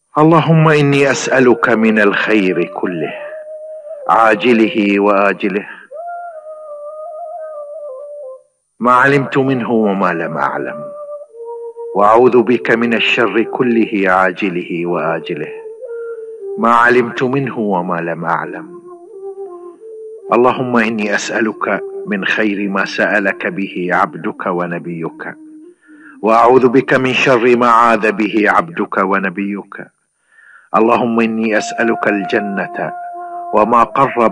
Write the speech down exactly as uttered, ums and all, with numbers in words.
اللهم إني أسألك من الخير كله عاجله وآجله ما علمت منه وما لم أعلم، وأعوذ بك من الشر كله عاجله وآجله ما علمت منه وما لم أعلم. اللهم إني أسألك من خير ما سألك به عبدك ونبيك، وأعوذ بك من شر ما عاذ به عبدك ونبيك. اللهم إني أسألك الجنة وما قرب